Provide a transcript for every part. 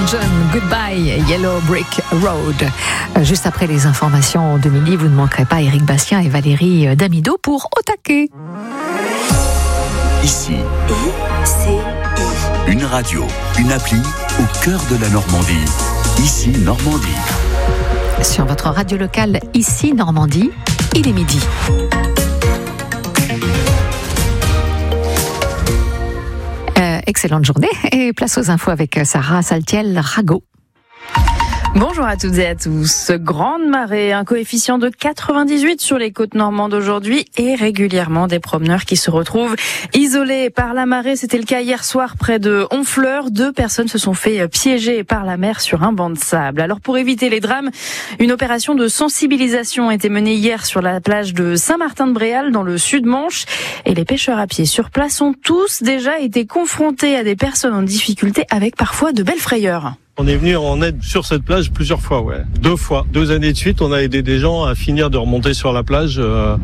John, Goodbye, Yellow Brick Road. Juste après les informations de midi, vous ne manquerez pas Éric Bastien et Valérie Damido pour Au taquet. Ici, une radio, une appli au cœur de la Normandie. Ici, Normandie. Sur votre radio locale, ici, Normandie, il est midi. Excellente journée et place aux infos avec Sarah Saltiel-Rago. Bonjour à toutes et à tous. Grande marée, un coefficient de 98 sur les côtes normandes aujourd'hui et régulièrement des promeneurs qui se retrouvent isolés par la marée. C'était le cas hier soir près de Honfleur. 2 personnes se sont fait piéger par la mer sur un banc de sable. Alors pour éviter les drames, une opération de sensibilisation a été menée hier sur la plage de Saint-Martin-de-Bréal dans le Sud-Manche. Et les pêcheurs à pied sur place ont tous déjà été confrontés à des personnes en difficulté avec parfois de belles frayeurs. On est venu en aide sur cette plage plusieurs fois, 2 fois. 2 années de suite, on a aidé des gens à finir de remonter sur la plage.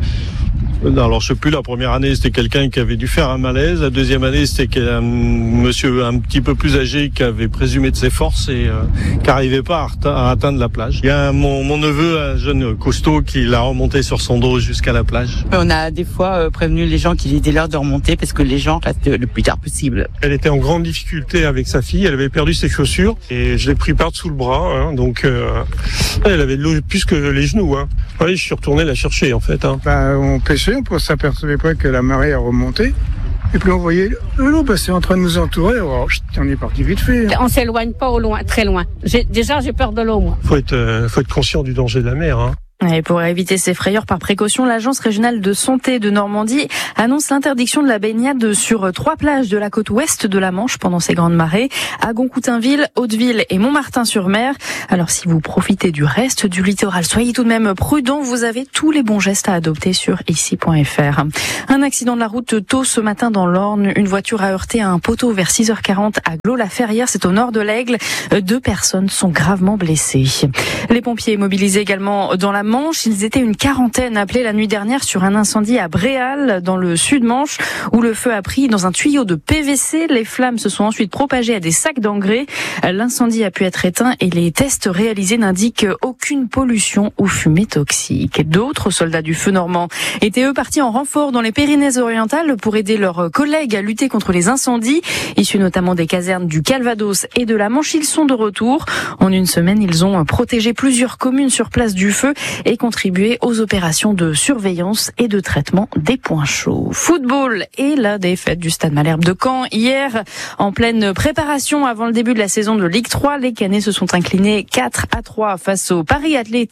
Alors je sais plus, la première année c'était quelqu'un qui avait dû faire un malaise, la deuxième année c'était un monsieur un petit peu plus âgé qui avait présumé de ses forces et qui n'arrivait pas à atteindre la plage. Il y a mon neveu, un jeune costaud, qui l'a remonté sur son dos jusqu'à la plage. On a des fois prévenu les gens qu'il était l'heure de remonter parce que les gens restent le plus tard possible. Elle était en grande difficulté avec sa fille, elle avait perdu ses chaussures et je l'ai pris par-dessous le bras, donc elle avait de l'eau plus que les genoux. Ouais, je suis retourné la chercher en fait. On pêchait, on s'apercevait pas que la marée a remonté. Et puis on voyait l'eau passer en train de nous entourer. Alors, on est parti vite fait. On s'éloigne pas au loin, très loin. J'ai peur de l'eau, moi. Faut être conscient du danger de la mer. Et pour éviter ces frayeurs par précaution, l'Agence régionale de santé de Normandie annonce l'interdiction de la baignade sur 3 plages de la côte ouest de la Manche pendant ces grandes marées, à Goncoutainville, Hauteville et Montmartin-sur-Mer. Alors si vous profitez du reste du littoral, soyez tout de même prudents, vous avez tous les bons gestes à adopter sur ici.fr. Un accident de la route tôt ce matin dans l'Orne, une voiture a heurté un poteau vers 6h40 à Glos-la-Ferrière, c'est au nord de l'Aigle. 2 personnes sont gravement blessées. Les pompiers mobilisés également dans la Manche, ils étaient une quarantaine appelés la nuit dernière sur un incendie à Bréal, dans le Sud-Manche, où le feu a pris dans un tuyau de PVC. Les flammes se sont ensuite propagées à des sacs d'engrais. L'incendie a pu être éteint et les tests réalisés n'indiquent aucune pollution ou fumée toxique. D'autres soldats du feu normand étaient eux partis en renfort dans les Pyrénées-Orientales pour aider leurs collègues à lutter contre les incendies, issus notamment des casernes du Calvados et de la Manche. Ils sont de retour. En une semaine, ils ont protégé plusieurs communes sur place du feu et contribuer aux opérations de surveillance et de traitement des points chauds. Football et la défaite du Stade Malherbe de Caen. Hier, en pleine préparation avant le début de la saison de Ligue 3, les Cannais se sont inclinés 4-3 face au Paris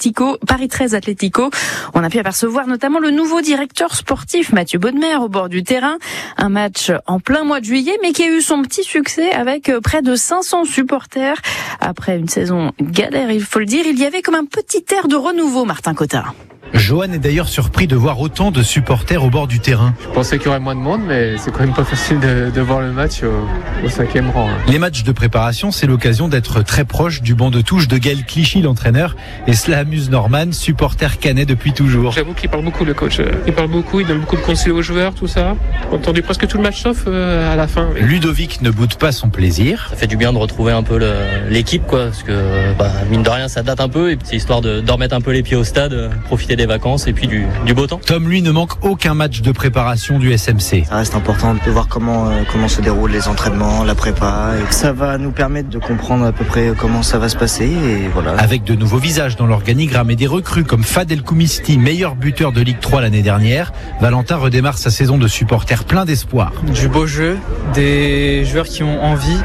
13 Atlético. On a pu apercevoir notamment le nouveau directeur sportif Mathieu Bodmer au bord du terrain. Un match en plein mois de juillet, mais qui a eu son petit succès avec près de 500 supporters. Après une saison galère, il faut le dire, il y avait comme un petit air de renouveau, Martin Cottard. Johan est d'ailleurs surpris de voir autant de supporters au bord du terrain. Je pensais qu'il y aurait moins de monde, mais c'est quand même pas facile de voir le match au 5e rang. Les matchs de préparation, c'est l'occasion d'être très proche du banc de touche de Gaël Clichy, l'entraîneur, et cela amuse Norman, supporter canet depuis toujours. J'avoue qu'il parle beaucoup, le coach. Il parle beaucoup, il donne beaucoup de conseils aux joueurs, tout ça. J'ai entendu presque tout le match sauf à la fin. Ludovic ne boude pas son plaisir. Ça fait du bien de retrouver un peu l'équipe, parce que mine de rien ça date un peu, et c'est histoire de remettre un peu les pieds au stade, profiter des vacances et puis du beau temps. Tom, lui, ne manque aucun match de préparation du SMC. Ça reste important de voir comment se déroulent les entraînements, la prépa, et ça va nous permettre de comprendre à peu près comment ça va se passer, et voilà. Avec de nouveaux visages dans l'organigramme et des recrues comme Fadel Koumisti, meilleur buteur de Ligue 3 l'année dernière, Valentin redémarre sa saison de supporter plein d'espoir. Du beau jeu, des joueurs qui ont envie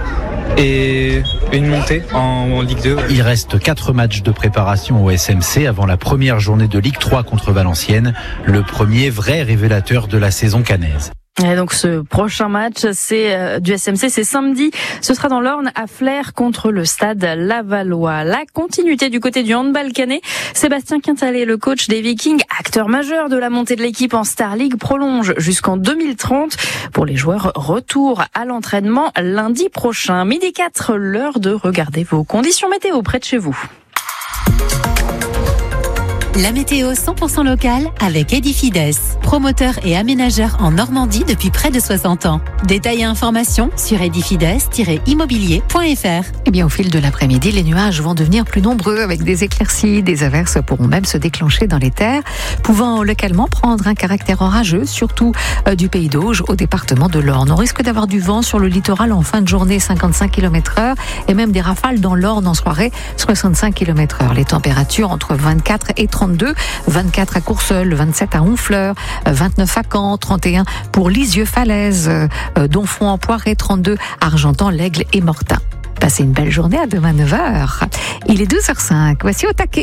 et une montée en Ligue 2. Il reste 4 matchs de préparation au SMC avant la première journée de Ligue 3 contre Valenciennes, le premier vrai révélateur de la saison cannaise. Et donc ce prochain match du SMC, c'est samedi. Ce sera dans l'Orne à Flers contre le Stade Lavallois. La continuité du côté du handball canet. Sébastien Quintalet, le coach des Vikings, acteur majeur de la montée de l'équipe en Star League, prolonge jusqu'en 2030. Pour les joueurs, retour à l'entraînement lundi prochain. 12h04, l'heure de regarder vos conditions météo près de chez vous. La météo 100% locale avec Edifides, promoteur et aménageur en Normandie depuis près de 60 ans. Détails et informations sur edifides-immobilier.fr. Eh bien, au fil de l'après-midi, les nuages vont devenir plus nombreux avec des éclaircies. Des averses pourront même se déclencher dans les terres, pouvant localement prendre un caractère orageux, surtout du Pays d'Auge au département de l'Orne. On risque d'avoir du vent sur le littoral en fin de journée, 55 km/h, et même des rafales dans l'Orne en soirée, 65 km/h. Les températures entre 24 et 32, 24 à Courseulles, 27 à Honfleur, 29 à Caen, 31 pour Lisieux-Falaise, Donfront-en-Poiré, 32 Argentan, l'Aigle et Mortain. Passez une belle journée, à demain 9h. Il est 12h05, voici Au taquet.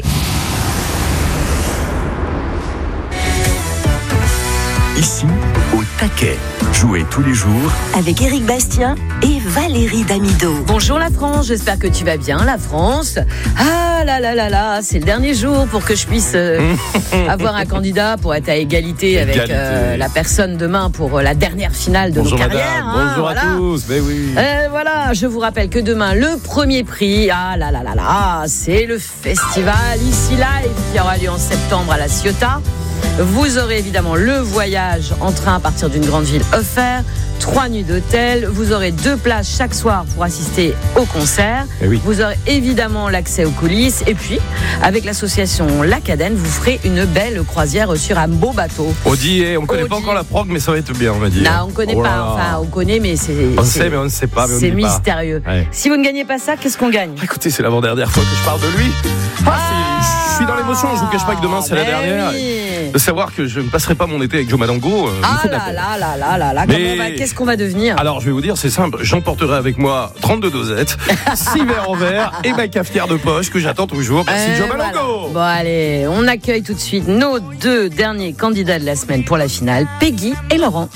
Ici, Au taquet. Jouez tous les jours avec Éric Bastien et Valérie Damido. Bonjour la France, j'espère que tu vas bien la France. Ah là là là là, c'est le dernier jour pour que je puisse avoir un candidat pour être à égalité avec la personne demain pour la dernière finale de nos carrières. Bonjour à tous, mais oui. Voilà, je vous rappelle que demain, le premier prix, ah là là là là, c'est le festival Ici Live qui aura lieu en septembre à La Ciotat. Vous aurez évidemment le voyage en train à partir d'une grande ville offert, 3 nuits d'hôtel, vous aurez 2 places chaque soir pour assister au concert, Vous aurez évidemment l'accès aux coulisses, et puis avec l'association La Cadenne, vous ferez une belle croisière sur un beau bateau. On ne connaît pas encore la prog, mais ça va être bien, on va dire. Non, on ne connaît pas, enfin on connait, mais c'est... On sait, mais on ne sait pas. C'est mystérieux. Ouais. Si vous ne gagnez pas ça, qu'est-ce qu'on gagne ? Écoutez, c'est l'avant-dernière fois que je parle de lui. Je suis dans l'émotion, je vous cache pas que demain c'est la dernière. De savoir que je ne passerai pas mon été avec Joe Madango. Qu'est-ce qu'on va devenir ? Alors je vais vous dire, c'est simple, j'emporterai avec moi 32 dosettes, 6 verres en verre et ma cafetière de poche que j'attends toujours. Merci Joe Madango. Bon allez, on accueille tout de suite nos 2 derniers candidats de la semaine pour la finale, Peggy et Laurent.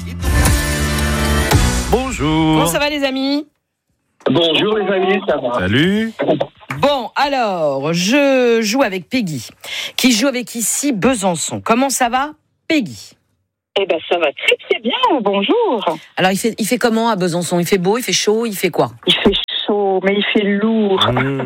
Bonjour. Comment ça va les amis ? Bonjour les amis, ça va. Salut. Bon, alors, je joue avec Peggy, qui joue avec ici Besançon. Comment ça va, Peggy ? Eh ben, ça va très très bien, bonjour. Alors, il fait comment à Besançon ? Il fait beau, il fait chaud, il fait quoi ? Il fait chaud, mais il fait lourd.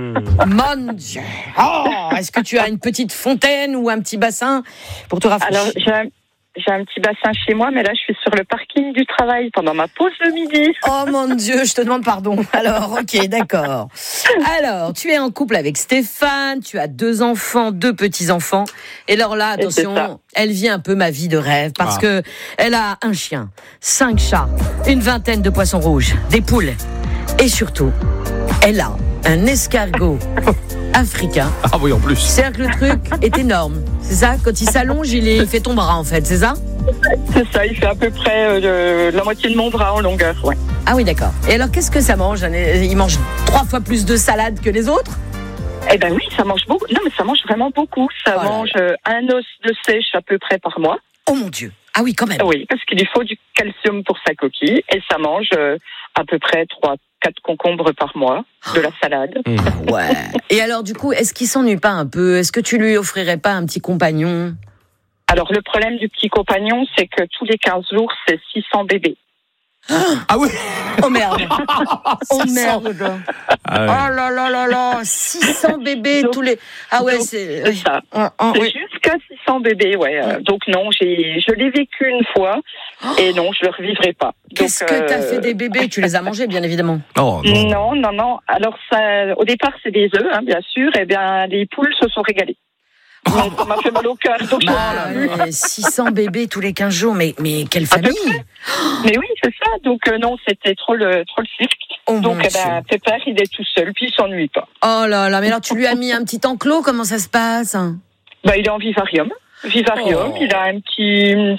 Mon Dieu. Est-ce que tu as une petite fontaine ou un petit bassin pour te rafraîchir ? Alors, j'ai un petit bassin chez moi, mais là, je suis sur le parking du travail pendant ma pause de midi. Oh mon Dieu, je te demande pardon. Alors, ok, d'accord. Alors, tu es en couple avec Stéphane, tu as 2 enfants, 2 petits-enfants. Et alors là, attention, elle vit un peu ma vie de rêve parce que elle a un chien, 5 chats, une vingtaine de poissons rouges, des poules. Et surtout, elle a un escargot africain. Ah oui, en plus. C'est-à-dire que le truc est énorme. C'est ça ? Quand il s'allonge, il fait ton bras, en fait. C'est ça ? C'est ça, il fait à peu près la moitié de mon bras en longueur, ouais. Ah oui, d'accord. Et alors, qu'est-ce que ça mange ? Il mange 3 fois plus de salade que les autres ? Eh ben oui, ça mange beaucoup. Non, mais ça mange vraiment beaucoup. Ça mange un os de sèche à peu près par mois. Oh mon Dieu. Ah oui, quand même. Oui, parce qu'il lui faut du calcium pour sa coquille. Et ça mange à peu près 3-4 concombres par mois, de la salade. Ouais. Et alors, du coup, est-ce qu'il s'ennuie pas un peu ? Est-ce que tu lui offrirais pas un petit compagnon ? Alors, le problème du petit compagnon, c'est que tous les 15 jours, c'est 600 bébés. Ah oui. Oh merde. Oh merde. Ah ouais. Oh là là là là. 600 bébés tous les... Ah ouais, c'est ça. C'est jusqu'à 600 bébés, ouais. Donc non, je l'ai vécu une fois et non, je le revivrai pas. Qu'est-ce que t'as fait des bébés ? Tu les as mangés, bien évidemment. Oh, non. Non. Alors ça, au départ, c'est des œufs, bien sûr. Et bien, les poules se sont régalées. Ça m'a fait mal au cœur. Donc 600 bébés tous les 15 jours, mais quelle famille. Mais oui, c'est ça. Donc non, c'était trop le cirque. Donc Pépère, il est tout seul, puis il s'ennuie pas. Oh là là, mais alors tu lui as mis un petit enclos, comment ça se passe ? Il est en vivarium. Il a une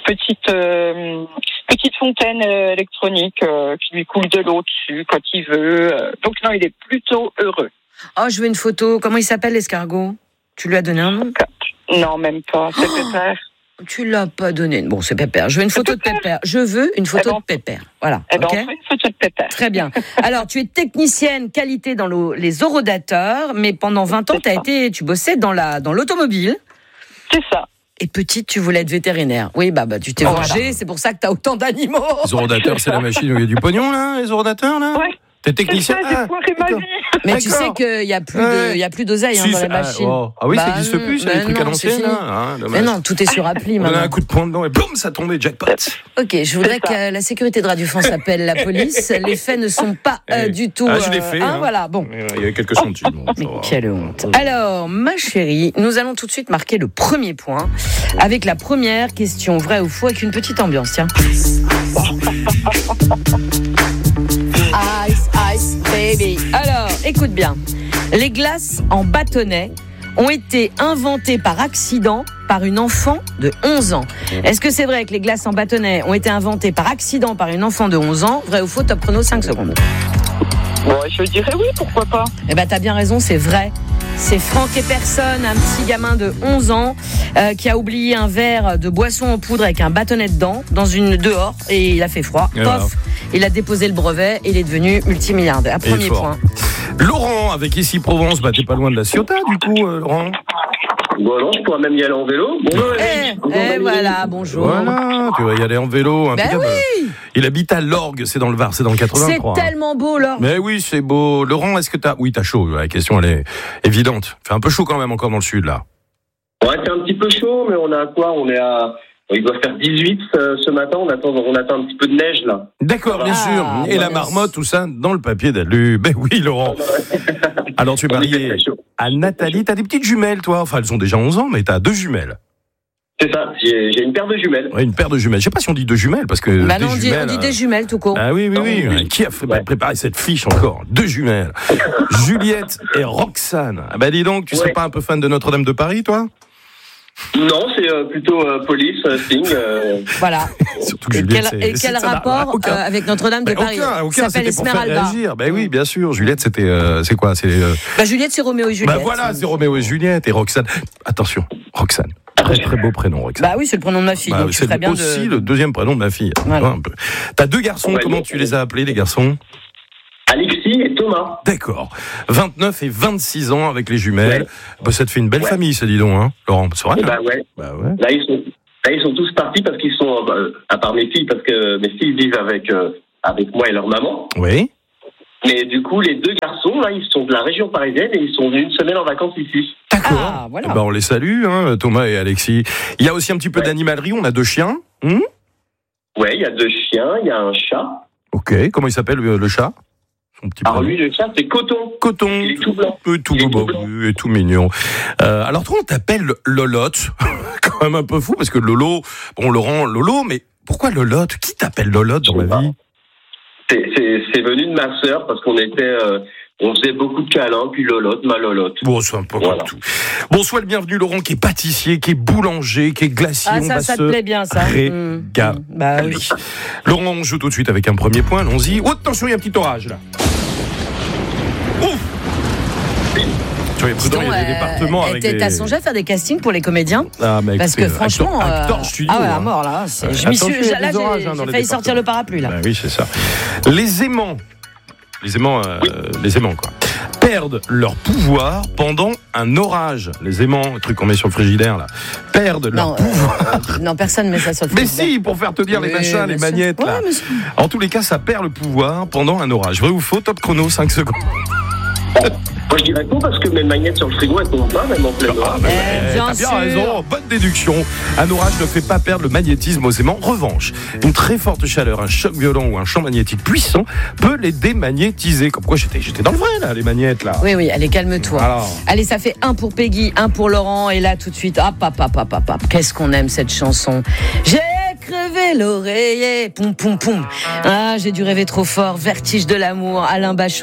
petite fontaine électronique qui lui coule de l'eau dessus quand il veut. Donc non, il est plutôt heureux. Oh, je veux une photo. Comment il s'appelle l'escargot ? Tu lui as donné un nom ? Non, même pas. C'est Pépère. Tu l'as pas donné. Bon, c'est Pépère. Je veux une photo de Pépère. Je veux une photo de Pépère. Voilà. On fait une photo de Pépère. Très bien. Alors, tu es technicienne qualité dans les orodateurs, mais pendant 20 ans, tu bossais dans l'automobile. C'est ça. Et petite, tu voulais être vétérinaire. Oui, tu t'es vengée, c'est pour ça que tu as autant d'animaux. Les orodateurs, c'est la machine où il y a du pognon, là, les orodateurs, là ? Ouais. T'es technicien? J'ai foiré ma vie. Mais tu sais qu'il n'y a plus d'oseille dans la machine. Ah oui, ça n'existe plus, c'est des trucs à l'ancienne. Mais non, tout est sur appli. On a un coup de poing dedans et boum, ça tombait, jackpot. Ok, je voudrais que la sécurité de Radio France appelle la police. Les faits ne sont pas du tout... je l'ai fait. Voilà, bon. Il y a quelques centimes. Mais quelle honte. Alors, ma chérie, nous allons tout de suite marquer le premier point avec la première question, vrai ou faux, avec une petite ambiance, tiens. Ice, ice, baby. Alors, écoute bien. Les glaces en bâtonnet ont été inventées par accident par une enfant de 11 ans. Est-ce que c'est vrai que les glaces en bâtonnet ont été inventées par accident par une enfant de 11 ans? Vrai ou faux? Top chrono, 5 secondes. Bon, je dirais oui, pourquoi pas. Eh ben, t'as bien raison, c'est vrai. C'est Franck Epperson, un petit gamin de 11 ans qui a oublié un verre de boisson en poudre avec un bâtonnet dedans, dehors, et il a fait froid. Pof, il a déposé le brevet et il est devenu multimilliardaire. Premier point. Laurent, avec Ici Provence, t'es pas loin de la Ciotat, du coup, Laurent? Bon, non, je pourrais même y aller en vélo. Voilà, bonjour. Voilà, tu vas y aller en vélo. Oui. Il habite à Lorgues, c'est dans le Var, c'est dans le 83. C'est tellement beau, Lorgues. Mais oui, c'est beau. Laurent, est-ce que t'as... Oui, t'as chaud, la question, elle est évidente. Fait un peu chaud quand même encore dans le sud, là. Ouais, c'est un petit peu chaud, mais on est à quoi? Il doit faire 18 ce matin, on attend un petit peu de neige, là. D'accord, bien sûr. Et la marmotte, tout ça, dans le papier d'alu. Ben oui, Laurent. Alors, tu es marié à Nathalie. T'as des petites jumelles, toi? Enfin, elles ont déjà 11 ans, mais t'as 2 jumelles. C'est ça, j'ai une paire de jumelles. Ouais, une paire de jumelles. Je sais pas si on dit 2 jumelles, parce que... Bah non, on dit des jumelles, tout court. Ah oui. Qui a préparé cette fiche encore? 2 jumelles. Juliette et Roxane. Ah bah dis donc, tu serais pas un peu fan de Notre-Dame de Paris, toi? Non, c'est plutôt Police, Sting. Voilà. Surtout que Juliette, quel rapport avec Notre-Dame de Paris? Aucun, s'appelle Esmeralda. Ben oui, bien sûr. Juliette, c'était... c'est quoi? Juliette, c'est Roméo et Juliette. Bah voilà, c'est Roméo et Juliette. Et Roxane. Attention, Roxane. Très très beau prénom, Roxane. Bah oui, c'est le prénom de ma fille. Donc c'est bien aussi le deuxième prénom de ma fille. Voilà. Un peu. T'as 2 garçons, comment tu les as appelés, les garçons? Alexis et Thomas. D'accord. 29 et 26 ans avec les jumelles. Ouais. Bah, ça te fait une belle famille, ça, dis donc, hein, Laurent. C'est vrai. Bah ouais. Là, ils sont tous partis parce qu'ils sont, à part mes filles, parce que mes filles vivent avec moi et leur maman. Oui. Mais du coup, les 2 garçons, là, ils sont de la région parisienne et ils sont venus une semaine en vacances ici. D'accord. Ah, voilà. On les salue, hein, Thomas et Alexis. Il y a aussi un petit peu d'animalerie. On a 2 chiens. Ouais, il y a 2 chiens, il y a un chat. Ok. Comment il s'appelle, le chat? Alors lui, le chat, c'est Coton. Coton. Il est tout blanc. Tout blanc. Et tout mignon. Alors toi, on t'appelle Lolotte. Quand même un peu fou, parce que Lolo, bon, Laurent, Lolo, mais pourquoi Lolotte? Qui t'appelle Lolotte dans la vie? C'est venu de ma sœur, parce qu'on était... on faisait beaucoup de câlins, puis Lolotte, ma Lolotte. Bon, c'est un peu comme tout. Bon, sois le bienvenu, Laurent, qui est pâtissier, qui est boulanger, qui est glacier. Ça te plaît bien, ça. Bah oui. Laurent, on joue tout de suite avec un premier point, allons-y. Oh, attention, il y a un petit orage, là. Ouf! Tu es prudent, il y a des départements avec des... T'as songé à faire des castings pour les comédiens? Mais parce que franchement... Acteur studio. À mort, là. J'ai failli sortir le parapluie, là. Bah oui, c'est ça. Les aimants, quoi, perdent leur pouvoir pendant un orage. Les aimants, le truc qu'on met sur le frigidaire, là, perdent leur pouvoir. Non, personne ne met ça sur le frigidaire. Mais si, pour faire te dire les machins, les magnettes, là. En tous les cas, ça perd le pouvoir pendant un orage. Vrai ou faux? Top chrono, 5 secondes. Moi, je dirais faux parce que mes magnettes sur le frigo, elles tombent pas, même en plein orage. T'as bien raison, bonne déduction. Un orage ne fait pas perdre le magnétisme aux aimants. En revanche, une très forte chaleur, un choc violent ou un champ magnétique puissant peut les démagnétiser. Comme quoi, j'étais dans le vrai, là, les magnettes, là. Oui, allez, calme-toi. Alors. Allez, ça fait 1 pour Peggy, 1 pour Laurent, et là, tout de suite, hop. Qu'est-ce qu'on aime cette chanson. J'ai crevé l'oreiller, poum. Ah, j'ai dû rêver trop fort, vertige de l'amour, Alain Bachot.